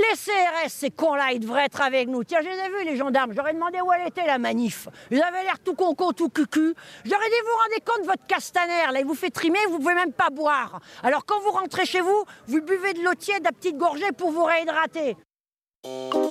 Les CRS, ces cons-là, ils devraient être avec nous. Tiens, je les ai vus, les gendarmes. J'aurais demandé où elle était, la manif. Ils avaient l'air tout concon, tout cucu. J'aurais dit, vous vous rendez compte de votre castaner, là, il vous fait trimer, vous pouvez même pas boire. Alors, quand vous rentrez chez vous, vous buvez de l'eau tiède à petite gorgée pour vous réhydrater.